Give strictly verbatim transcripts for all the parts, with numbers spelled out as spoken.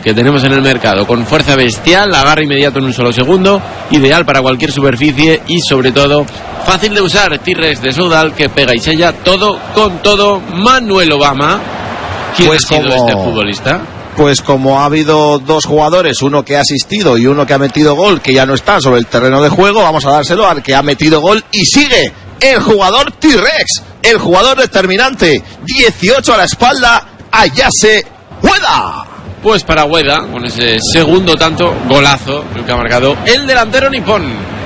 que tenemos en el mercado, con fuerza bestial, agarre inmediato en un solo segundo, ideal para cualquier superficie y sobre todo fácil de usar. T-Rex de Soudal que pega y sella todo con todo. Manuel Obama, ¿quién pues ha sido como... este futbolista? Pues como ha habido dos jugadores, uno que ha asistido y uno que ha metido gol, que ya no está sobre el terreno de juego, vamos a dárselo al que ha metido gol y sigue, el jugador T-Rex, el jugador determinante, dieciocho a la espalda, Ayase Ueda. Pues para Ueda, con ese segundo tanto, golazo, el que ha marcado el delantero nipón.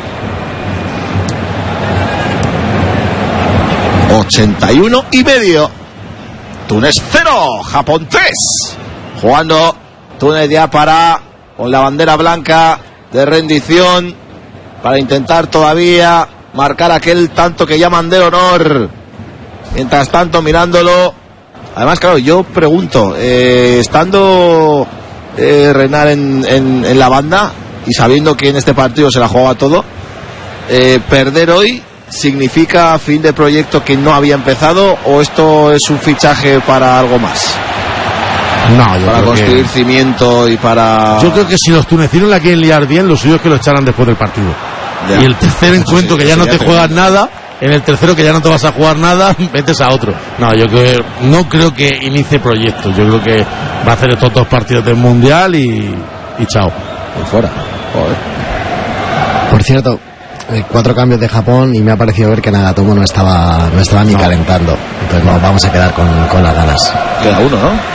ochenta y uno y medio. Túnez cero, Japón tres. Jugando Túnez ya para, con la bandera blanca de rendición, para intentar todavía marcar aquel tanto que llaman de honor. Mientras tanto, mirándolo. Además, claro, yo pregunto, eh, estando eh, Renard en, en, en la banda y sabiendo que en este partido se la jugaba todo, eh, perder hoy significa fin de proyecto que no había empezado, o esto es un fichaje para algo más. No, yo para creo construir que... cimiento y para... Yo creo que si los tunecinos la quieren liar bien, lo suyo es que lo echaran después del partido. Ya. Y el tercer encuentro, sí, que ya no te juegas nada, en el tercero que ya no te vas a jugar nada, metes a otro. No, yo creo, no creo que inicie proyectos. Yo creo que va a hacer estos dos partidos del Mundial y, y chao. Y fuera. Joder. Por cierto, eh, cuatro cambios de Japón y me ha parecido ver que Nagatomo no estaba, no estaba ni no. calentando. Entonces nos vamos a quedar con, con las ganas. Queda uno, ¿no?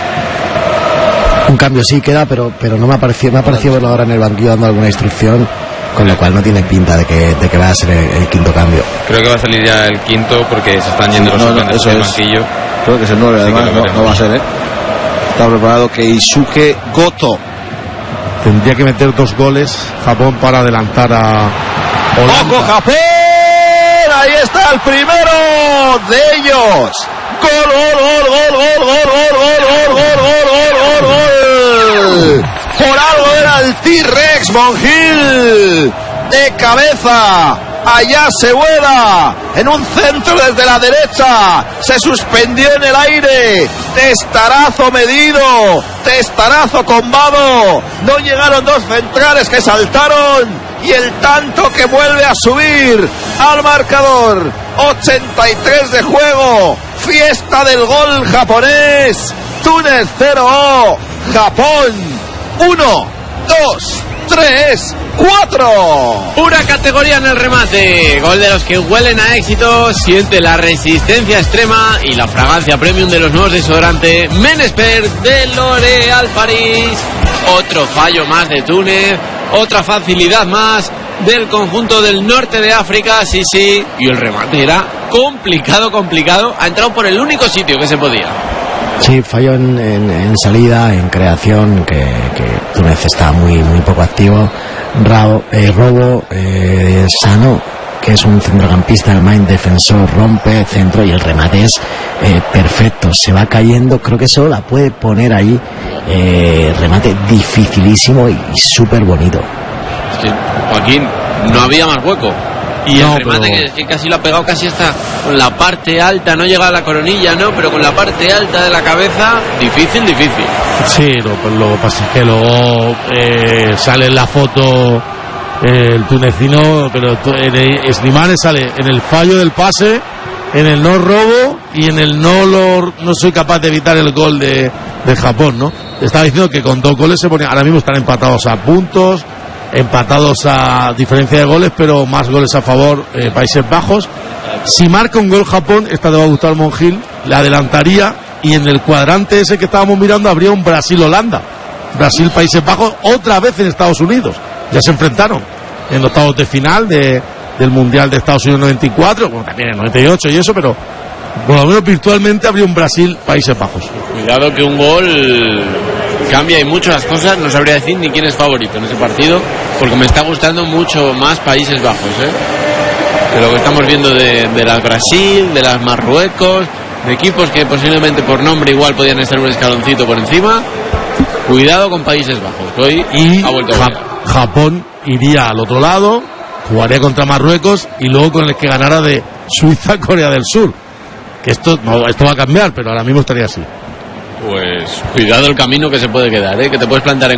Un cambio sí queda, pero pero no me ha parecido, me ha parecido verlo ahora en el banquillo dando alguna instrucción, con lo cual no tiene pinta de que, de que vaya a ser el, el quinto cambio. Creo que va a salir ya el quinto porque se están yendo sí, los no, no, eso del es. banquillo. Creo que es el nueve, además, sí, no, no va a ser, ¿eh? Está preparado Keisuke Goto. Tendría que meter dos goles Japón para adelantar a Holanda. ¡Ojo, Japón! Ahí está el primero de ellos. Gol, gol, gol, gol, gol, gol, gol, gol, gol, gol, gol, gol, gol. Por algo era el T-Rex Monjil. De cabeza. Ayase Ueda. En un centro desde la derecha. Se suspendió en el aire. Testarazo medido. Testarazo combado. No llegaron dos centrales que saltaron. Y el tanto que vuelve a subir al marcador. ochenta y tres de juego. Fiesta del gol japonés. Túnez cero, Japón uno, dos, tres, cuatro. Pura categoría en el remate. Gol de los que huelen a éxito. Siente la resistencia extrema y la fragancia premium de los nuevos desodorantes Men-Expert de L'Oréal París. Otro fallo más de Túnez. Otra facilidad más del conjunto del norte de África. Sí, sí. Y el remate era complicado, complicado. Ha entrado por el único sitio que se podía. Sí, fallo en, en, en salida, en creación, que, que Túnez está muy muy poco activo. Rao, eh, robo, eh, Sano, que es un centrocampista, el main defensor, rompe centro y el remate es eh, perfecto. Se va cayendo, creo que solo la puede poner ahí. Eh, remate dificilísimo y, y súper bonito. Es que, Joaquín, no había más hueco. Y no, el remate pero... que, que casi lo ha pegado casi hasta con la parte alta, no llega a la coronilla, ¿no? Pero con la parte alta de la cabeza, difícil, difícil. Sí, lo, lo que pasa es que luego eh, sale en la foto eh, el tunecino, pero en Slimane sale en el fallo del pase, en el no robo y en el no lo, no soy capaz de evitar el gol de, de Japón, ¿no? Estaba diciendo que con dos goles se ponía, ahora mismo están empatados a puntos, empatados a diferencia de goles, pero más goles a favor eh, Países Bajos. Si marca un gol Japón, esta le va a gustar Monjil, le adelantaría y en el cuadrante ese que estábamos mirando habría un Brasil-Holanda. Brasil-Países Bajos, otra vez en Estados Unidos. Ya se enfrentaron en los octavos de final de, del Mundial de Estados Unidos noventa y cuatro, bueno, también en noventa y ocho y eso, pero por lo menos virtualmente habría un Brasil-Países Bajos. Cuidado que un gol cambia y mucho las cosas. No sabría decir ni quién es favorito en ese partido, porque me está gustando mucho más Países Bajos, ¿eh? De lo que estamos viendo de, de las Brasil, de las Marruecos, de equipos que posiblemente por nombre igual podían estar un escaloncito por encima. Cuidado con Países Bajos. Hoy y ha vuelto ja- Japón iría al otro lado, jugaría contra Marruecos y luego con el que ganara de Suiza, Corea del Sur. Que esto no, esto va a cambiar, pero ahora mismo estaría así. Pues cuidado el camino que se puede quedar, ¿eh? Que te puedes plantar en